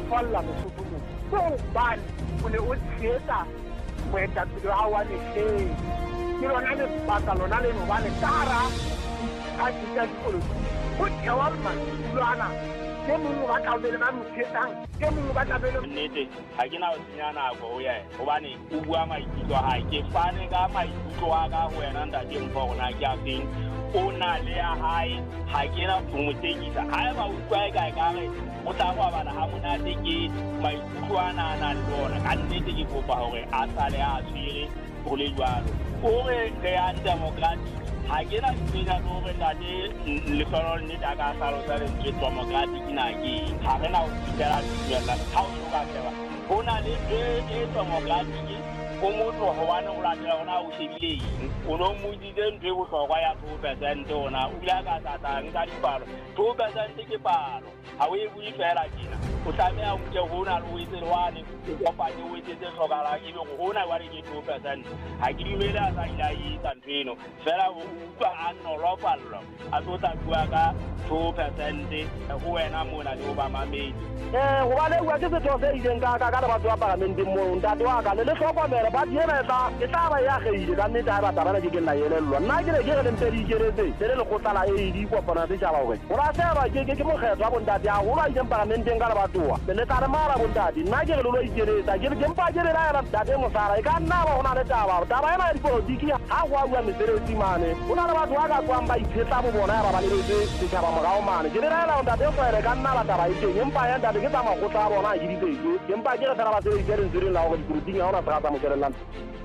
folla Mosotho mo go bane o ne o tshetsa moetapele wa wa letlheng ke lona le baka lona le bane tara a tsa dipolotiki go thewa mmatulwana ke mongwe ba tla bele ba mothetang ke mongwe ba tla bele nnete ha ke na o senya nako ho yena hobane o bua maikutlo ha ke fane ka maikutlo wa ka ho yena ntate mpo rona ke a feng o na le ya hae ha ke na mo tekisa ha ba utlwa e kae ka re o tla go bana ha monate ke maikutlo ana na le bona ka nnete ke kopa hore a sale a tshwere go le jwalo o re re a democratic ha ke na tsena no re ntate le felo le daga sa lo sa le democratic na ke ha re na o tsela tsela ha o ka tseba bona le democratic o motho ho wana o latela ona o shebile o no mo dile ntwe go hlokwa ya 2% ona o ile ka tata nka dipalo 2% ke palo ha o e bui fela kina o tsamea o ke hona le o itse lwane o kopanye o itse hlokala ke go hona wa le 2% ha ke dumela sa ila yi tantweno fela o utlwa a nolofallo a tota bua ka 2% ho wena mona le ba mamedi go ba le wa ke se tose ileng ka le batho ba parlamente mo ntate wa ka le hlokomela ba diena e tla ba ya geile ka nnete ha ba tabana ke nna yelellwa nna ke re le mpedi keretse le le kgotala e di kopana se jaba hore o ra se ba ke mo kgetho wa bontate a go ba ile parlamenteng ka le batho le tla re mara bontate nna ke re lo ikereta ke mpa ke re la ya ntate mo sara e ka nna ba hona le taba ena ya dipolitiki ha go a bua mesebetsi mane o na le batho ba ka tswang ba ithetsa bo bona ya ba le se tshaba morao mane ke re la ntate o re ka nna ba taba e teng empa ya ntate ke tsa go tsa bona a di ditse ke empa ke re fela ba se di tsere ntsere la go dipolitiki ha ona sa tsa mo kerelana